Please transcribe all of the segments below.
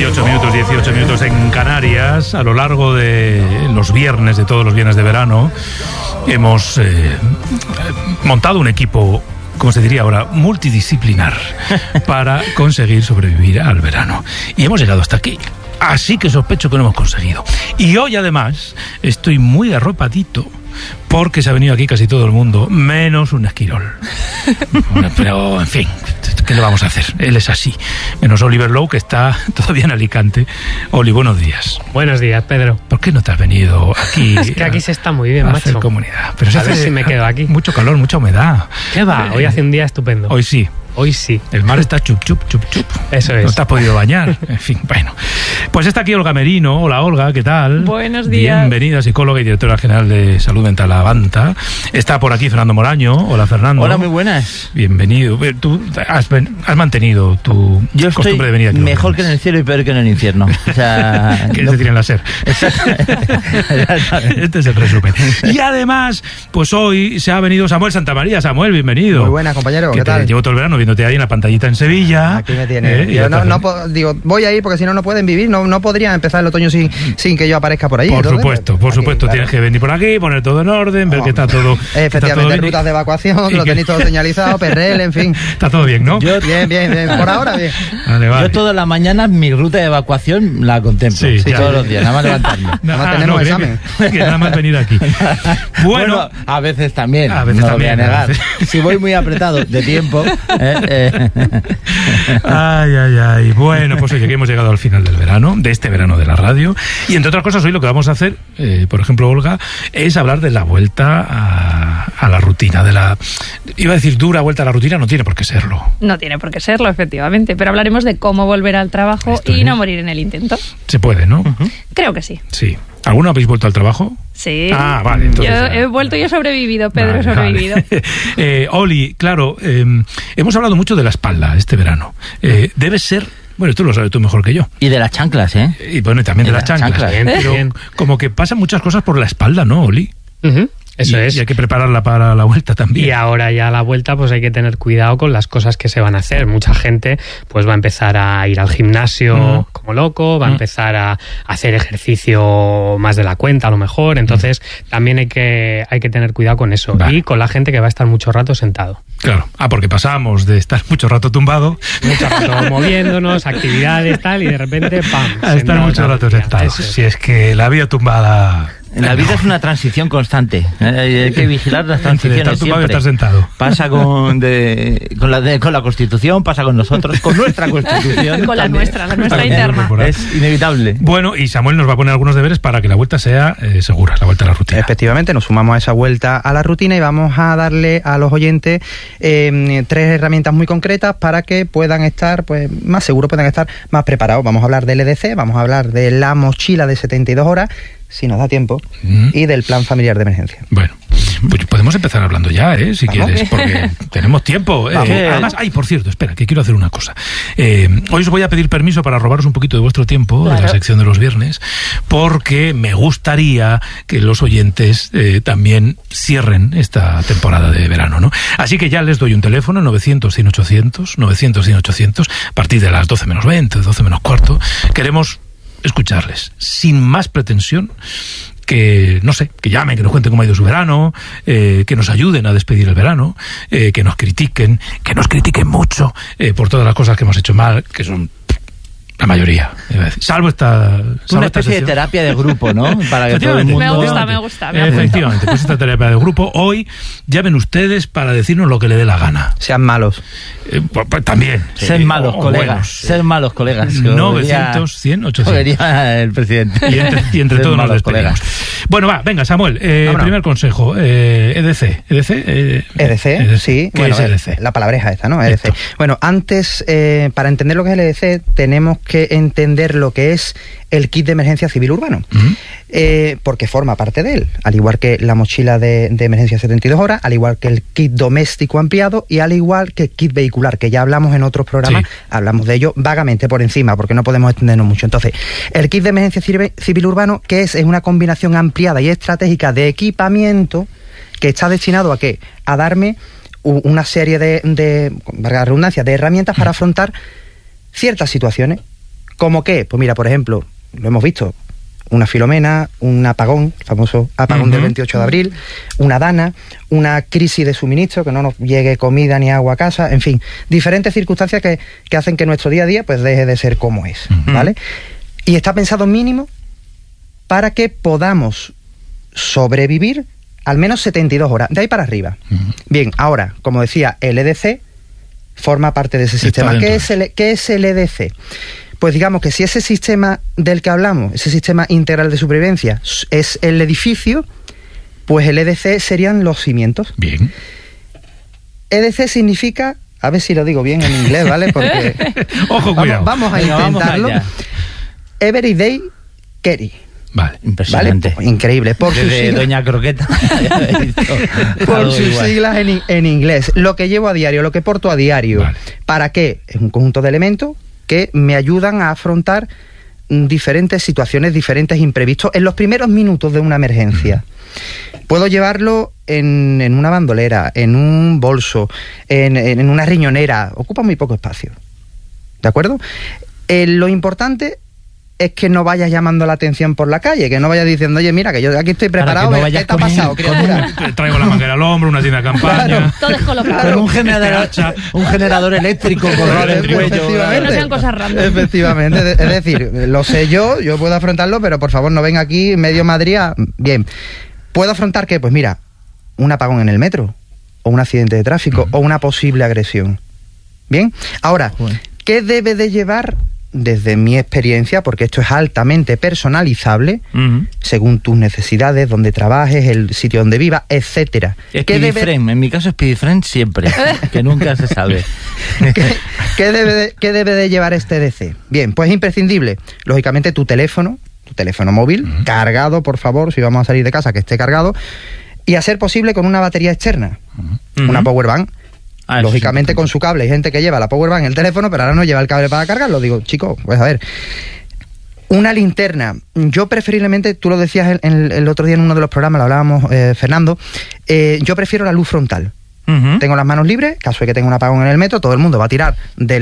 18 minutos en Canarias. A lo largo de los viernes, de todos los viernes de verano, hemos montado un equipo, como se diría ahora, multidisciplinar para conseguir sobrevivir al verano. Y hemos llegado hasta aquí. Así que sospecho que lo hemos conseguido. Y hoy, además, estoy muy arropadito porque se ha venido aquí casi todo el mundo, menos un esquirol. Bueno, pero, en fin, ¿qué le vamos a hacer? Él es así. Menos Oliver Lowe, que está todavía en Alicante. Oli, buenos días. Buenos días, Pedro. ¿Por qué no te has venido aquí? Es que aquí se está muy bien, a macho. hacer comunidad. Pero a ver si me quedo aquí. Mucho calor, mucha humedad. ¿Qué va? Hoy hace un día estupendo. Hoy sí. Hoy sí. El mar está chup, chup, chup, chup. Eso es. No te has podido bañar. En fin, bueno. Pues está aquí Olga Merino. Hola, Olga, ¿qué tal? Buenos días. Bienvenida, psicóloga y directora general de Salud Mental Avanta. Está por aquí Fernando Moraño. Hola, Fernando. Hola, muy buenas. Bienvenido. Tú has mantenido tu costumbre de venir aquí. Mejor que en el cielo y peor que en el infierno. O sea, que decir en la SER. Este es el resumen. Y además, pues hoy se ha venido Samuel Santamaría. Samuel, bienvenido. Muy buenas, compañero. ¿Qué tal? Llevo todo el verano viéndote ahí en la pantallita en Sevilla. Aquí me tienes. Yo digo, voy a ir porque si no pueden vivir. No podría empezar el otoño sin que yo aparezca por ahí. Por supuesto, claro. Tienes que venir por aquí, poner todo en orden, ver que está todo. Efectivamente, rutas de evacuación, lo tenéis todo señalizado, Perrel, en fin. Está todo bien, ¿no? Bien. Por ahora, bien. Vale. Yo todas las mañanas mi ruta de evacuación la contemplo. Sí, todos los días, nada más levantarme. Nada más tenemos examen. Que nada más venir aquí. Bueno, a veces también. A veces no también. Lo voy a negar. Si voy muy apretado de tiempo. Ay. Bueno, pues oye, que hemos llegado al final del verano, de este verano de la radio. Y entre otras cosas, hoy lo que vamos a hacer, por ejemplo, Olga, es hablar de la vuelta a la rutina, iba a decir dura vuelta a la rutina, no tiene por qué serlo. No tiene por qué serlo, efectivamente, pero hablaremos de cómo volver al trabajo no morir en el intento. Se puede, ¿no? Creo que sí. Sí. ¿Alguno habéis vuelto al trabajo? Sí. Ah, vale. Entonces, yo he vuelto y he sobrevivido, Pedro, he sobrevivido. Vale. Oli, claro, hemos hablado mucho de la espalda este verano. Debe ser... Bueno, tú lo sabes tú mejor que yo. Y de las chanclas, ¿eh? Y bueno, también de las chanclas. Pero como que pasan muchas cosas por la espalda, ¿no, Oli? Eso es. Y hay que prepararla para la vuelta también. Y ahora ya a la vuelta pues hay que tener cuidado con las cosas que se van a hacer. Mucha gente pues va a empezar a ir al gimnasio como loco, va a empezar a hacer ejercicio más de la cuenta a lo mejor. Entonces también hay que tener cuidado con eso. Vale. Y con la gente que va a estar mucho rato sentado. Claro. Porque pasamos de estar mucho rato tumbado, mucho rato moviéndonos, actividades tal, y de repente ¡pam! A estar mucho rato sentado. Si es que la vida tumbada... La vida es una transición constante. Hay que vigilar las transiciones. Estar tumbado y siempre. estar sentado. Pasa con la Constitución, pasa con nosotros, con nuestra Constitución. Con la nuestra interna. Es inevitable. Bueno, y Samuel nos va a poner algunos deberes para que la vuelta sea segura, la vuelta a la rutina. Efectivamente, nos sumamos a esa vuelta a la rutina y vamos a darle a los oyentes 3 herramientas muy concretas para que puedan estar más seguros, puedan estar más preparados. Vamos a hablar del EDC, vamos a hablar de la mochila de 72 horas, si nos da tiempo, y del plan familiar de emergencia. Bueno, pues podemos empezar hablando ya, si quieres, porque tenemos tiempo. Además, por cierto, espera, que quiero hacer una cosa. Hoy os voy a pedir permiso para robaros un poquito de vuestro tiempo, claro, de la sección de los viernes, porque me gustaría que los oyentes también cierren esta temporada de verano, ¿no? Así que ya les doy un teléfono, 900-100-800, 900-100-800, a partir de las 12 menos 20, 12 menos cuarto. Queremos escucharles, sin más pretensión, que, no sé, que llamen, que nos cuenten cómo ha ido su verano, que nos ayuden a despedir el verano, que nos critiquen mucho por todas las cosas que hemos hecho mal, que son la mayoría, salvo esta una especie de terapia de grupo, ¿no? Para que todo el mundo... Me gusta. Efectivamente, pues esta terapia de grupo. Hoy llamen ustedes para decirnos lo que le dé la gana. Sean malos. Pues también. Ser malos colegas. Ser malos colegas. 900, 100, 800. Vería el presidente. Y entre todos nos despedimos. Bueno, venga, Samuel. Primer consejo. EDC. EDC, sí. ¿Qué es EDC? La palabreja esta, ¿no? EDC. Bueno, antes, para entender lo que es el EDC, tenemos que entender lo que es el kit de emergencia civil urbano, porque forma parte de él, al igual que la mochila de emergencia 72 horas, al igual que el kit doméstico ampliado y al igual que el kit vehicular, que ya hablamos en otros programas, hablamos de ello vagamente por encima, porque no podemos extendernos mucho. Entonces, el kit de emergencia civil urbano, ¿qué es? Es una combinación ampliada y estratégica de equipamiento que está destinado a darme una serie de valga la redundancia, de herramientas para afrontar ciertas situaciones ¿Cómo qué? Pues mira, por ejemplo, lo hemos visto, una Filomena, un apagón, el famoso apagón del 28 de abril, una dana, una crisis de suministro, que no nos llegue comida ni agua a casa, en fin, diferentes circunstancias que hacen que nuestro día a día pues deje de ser como es, ¿vale? Y está pensado mínimo para que podamos sobrevivir al menos 72 horas, de ahí para arriba. Bien, ahora, como decía, el EDC forma parte de ese sistema. ¿Qué es el EDC? Pues digamos que si ese sistema del que hablamos, ese sistema integral de supervivencia, es el edificio, pues el EDC serían los cimientos. Bien. EDC significa, a ver si lo digo bien en inglés, ¿vale? Porque ojo, cuidado. Vamos a intentarlo. Everyday Carry. Vale. Impresionante. ¿Vale? Pues, increíble. Por de Doña Croqueta. Por sus siglas en inglés. Lo que llevo a diario, lo que porto a diario. Vale. ¿Para qué? Es un conjunto de elementos que me ayudan a afrontar diferentes situaciones, diferentes imprevistos en los primeros minutos de una emergencia. Puedo llevarlo en una bandolera, en un bolso, en una riñonera. Ocupa muy poco espacio. ¿De acuerdo? Lo importante es que no vayas llamando la atención por la calle, que no vayas diciendo, oye, mira, que yo aquí estoy preparado, no ¿qué te ha pasado, criatura? Traigo la manguera al hombro, una tienda de campaña. Claro. Todo descolocado. Con un generador eléctrico colgado del cuello. Que no sean cosas random. Efectivamente, es decir, lo sé yo puedo afrontarlo, pero por favor no venga aquí medio Madrid Bien, ¿puedo afrontar qué? Pues mira, un apagón en el metro, o un accidente de tráfico, o una posible agresión. Bien, ahora, ¿qué debe de llevar? Desde mi experiencia, porque esto es altamente personalizable, según tus necesidades, donde trabajes, el sitio donde vivas, etcétera. Speedy-Friend, en mi caso Speedy-Friend siempre, que nunca se sabe. ¿Qué debe de llevar este EDC? Bien, pues imprescindible, lógicamente tu teléfono móvil, cargado, por favor, si vamos a salir de casa, que esté cargado, y a ser posible con una batería externa, una powerbank. Lógicamente con su cable. Hay gente que lleva la powerbank en el teléfono, pero ahora no lleva el cable para cargarlo. Digo, chico, pues a ver, una linterna. Yo preferiblemente, tú lo decías el otro día en uno de los programas, lo hablábamos, Fernando, yo prefiero la luz frontal. Tengo las manos libres, caso de que tenga un apagón en el metro, todo el mundo va a tirar de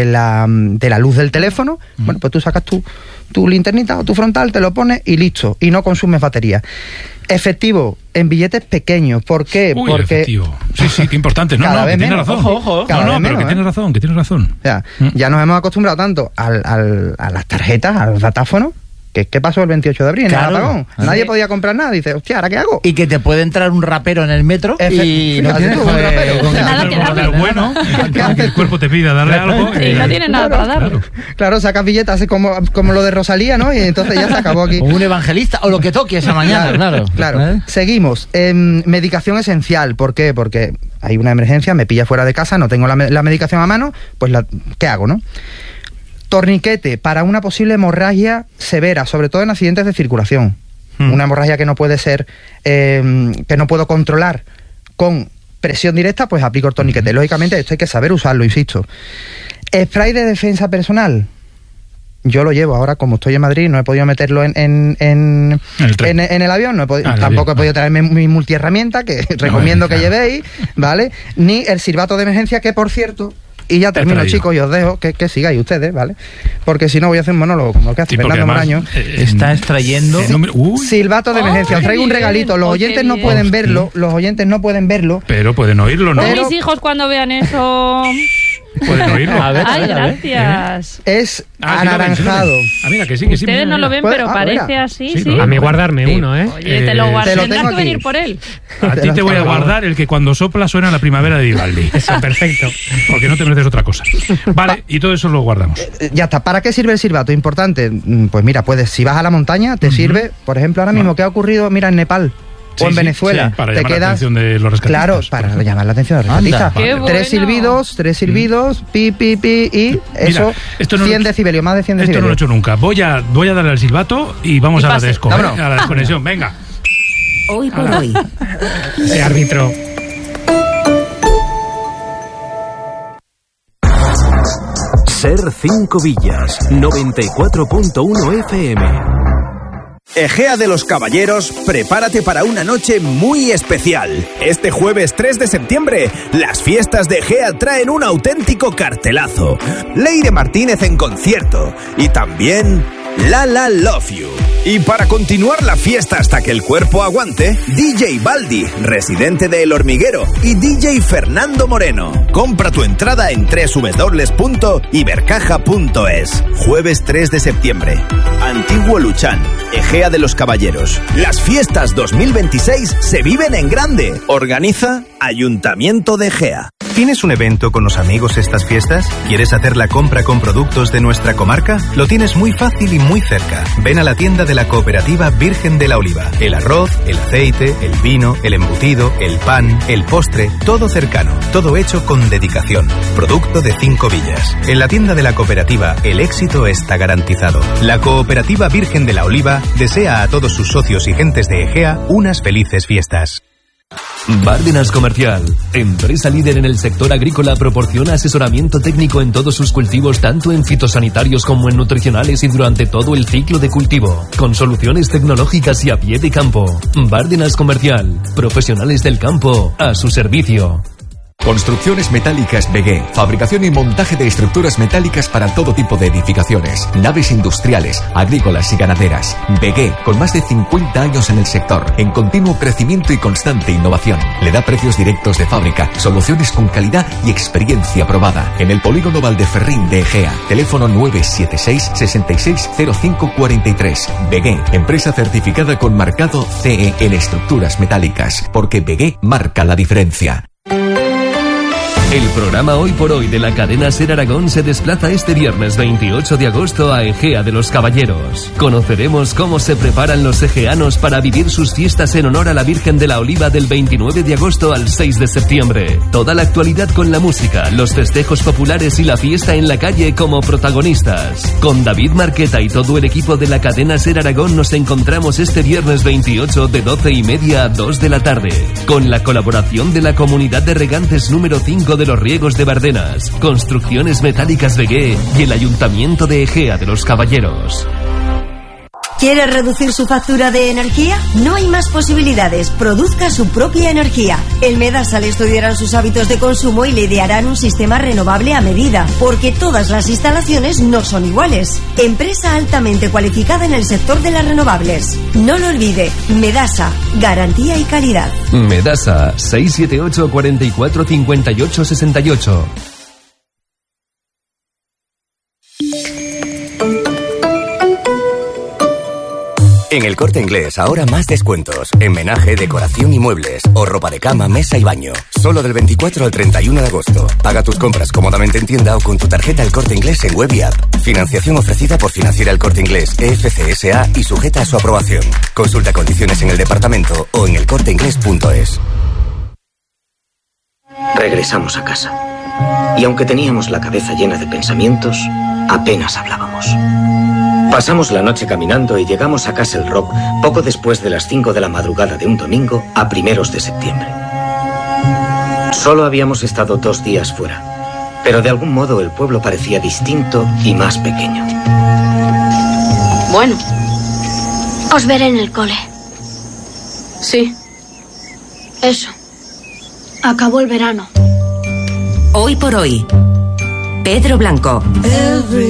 la luz del teléfono. Bueno, pues tú sacas tu linternita o tu frontal, te lo pones y listo, y no consumes batería. Efectivo, en billetes pequeños. ¿Por qué? Porque efectivo. Sí, qué importante. No, que tienes razón. Ojo. Pero que tienes razón. O sea, ya nos hemos acostumbrado tanto a las tarjetas, al datáfono. ¿Qué pasó el 28 de abril en el apagón? Nadie podía comprar nada. Dice, hostia, ¿ahora qué hago? Y que te puede entrar un rapero en el metro y no tienes un rapero. Nada que darle. Bueno, que el cuerpo te pida darle algo. Sí, no tiene nada para dar. Claro, sacas billetes así como lo de Rosalía, ¿no? Y entonces ya se acabó aquí. O un evangelista, o lo que toque esa mañana, claro. Seguimos. Medicación esencial. ¿Por qué? Porque hay una emergencia, me pilla fuera de casa, no tengo la medicación a mano, pues ¿qué hago, no? Torniquete para una posible hemorragia severa, sobre todo en accidentes de circulación. Una hemorragia que no puede ser, que no puedo controlar con presión directa, pues aplico el torniquete. Lógicamente esto hay que saber usarlo, insisto. Spray de defensa personal. Yo lo llevo ahora, como estoy en Madrid, no he podido meterlo en el avión, tampoco he podido traerme mi multiherramienta, que recomiendo que llevéis, ¿vale? Ni el silbato de emergencia, que por cierto... Y ya termino, chicos, y os dejo que sigáis ustedes, ¿vale? Porque si no voy a hacer un monólogo como el que hace Fernando Moraño. Está extrayendo... Silbato de emergencia. Os traigo un regalito. Los oyentes no pueden verlo. Pero pueden oírlo, ¿no? Mis hijos cuando vean eso... Pueden oírlo. Ay, gracias. Es anaranjado. Mira, que sí. Ustedes no lo ven, pero parece así, sí. A mí guardarme uno, ¿eh? Oye, te lo guardo. Tendrás que venir por él. A ti te voy a guardar el que cuando sopla suena la primavera de Vivaldi. Eso, perfecto. Porque no te mereces otra cosa. Vale, y todo eso lo guardamos. Ya está. ¿Para qué sirve el silbato? Importante. Pues mira, si vas a la montaña, te sirve, por ejemplo, ahora mismo, ¿qué ha ocurrido? Mira, en Nepal. O en Venezuela. Para llamar la atención de los rescatistas. Claro, para llamar la atención de los rescatistas. Tres silbidos, pi, y eso, esto no 100 decibelios, más de 100 decibelios. Esto no lo he hecho nunca. Voy a darle al silbato y vamos a la desconexión. Venga. Hoy por hoy. Árbitro. Ser 5 Villas, 94.1 FM. Egea de los Caballeros, prepárate para una noche muy especial. Este jueves 3 de septiembre, las fiestas de Egea traen un auténtico cartelazo. Leire Martínez en concierto y también Lala Love You. Y para continuar la fiesta hasta que el cuerpo aguante, DJ Baldi, residente de El Hormiguero, y DJ Fernando Moreno. Compra tu entrada en www.ibercaja.es. Jueves 3 de septiembre. Antiguo Luchán, Egea de los Caballeros. Las fiestas 2026 se viven en grande. Organiza Ayuntamiento de Egea. ¿Tienes un evento con los amigos estas fiestas? ¿Quieres hacer la compra con productos de nuestra comarca? Lo tienes muy fácil y muy cerca. Ven a la tienda de la Cooperativa Virgen de la Oliva. El arroz, el aceite, el vino, el embutido, el pan, el postre, todo cercano, todo hecho con dedicación. Producto de 5 villas. En la tienda de la cooperativa, el éxito está garantizado. La Cooperativa Virgen de la Oliva desea a todos sus socios y gentes de Egea unas felices fiestas. Bárdenas Comercial, empresa líder en el sector agrícola, proporciona asesoramiento técnico en todos sus cultivos, tanto en fitosanitarios como en nutricionales y durante todo el ciclo de cultivo, con soluciones tecnológicas y a pie de campo. Bárdenas Comercial, profesionales del campo a su servicio. Construcciones Metálicas Begué. Fabricación y montaje de estructuras metálicas para todo tipo de edificaciones, naves industriales, agrícolas y ganaderas. Begué, con más de 50 años en el sector, en continuo crecimiento y constante innovación. Le da precios directos de fábrica, soluciones con calidad y experiencia probada. En el Polígono Valdeferrín de Egea. Teléfono 976 660543. Begué, empresa certificada con marcado CE en estructuras metálicas, porque Begué marca la diferencia. El programa Hoy por Hoy de la cadena SER Aragón se desplaza este viernes 28 de agosto a Egea de los Caballeros. Conoceremos cómo se preparan los egeanos para vivir sus fiestas en honor a la Virgen de la Oliva del 29 de agosto al 6 de septiembre. Toda la actualidad con la música, los festejos populares y la fiesta en la calle como protagonistas. Con David Marqueta y todo el equipo de la cadena SER Aragón nos encontramos este viernes 28 de 12:30 a 2 de la tarde. Con la colaboración de la Comunidad de Regantes número 5 de los Riegos de Bardenas, Construcciones Metálicas Begué y el Ayuntamiento de Egea de los Caballeros. ¿Quiere reducir su factura de energía? No hay más posibilidades. Produzca su propia energía. En Medasa le estudiarán sus hábitos de consumo y le idearán un sistema renovable a medida, porque todas las instalaciones no son iguales. Empresa altamente cualificada en el sector de las renovables. No lo olvide, Medasa, garantía y calidad. Medasa, 678 44 58 68. En El Corte Inglés, ahora más descuentos. En menaje, decoración y muebles. O ropa de cama, mesa y baño. Solo del 24 al 31 de agosto. Paga tus compras cómodamente en tienda o con tu tarjeta El Corte Inglés en web y app. Financiación ofrecida por Financiera El Corte Inglés, EFCSA y sujeta a su aprobación. Consulta condiciones en el departamento o en elcorteinglés.es. Regresamos a casa. Y aunque teníamos la cabeza llena de pensamientos, apenas hablábamos. Pasamos la noche caminando y llegamos a Castle Rock poco después de las 5 de la madrugada de un domingo a primeros de septiembre. Solo habíamos estado 2 días fuera, pero de algún modo el pueblo parecía distinto y más pequeño. Bueno, os veré en el cole. Sí. Eso. Acabó el verano. Hoy por Hoy. Pedro Blanco.